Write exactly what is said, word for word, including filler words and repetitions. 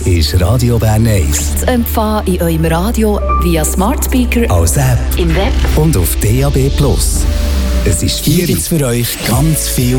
ist Radio Bern eins. Zu empfangen in eurem Radio via Smart Speaker, als App im Web und auf D A B Plus. Es ist hier jetzt für euch ganz viel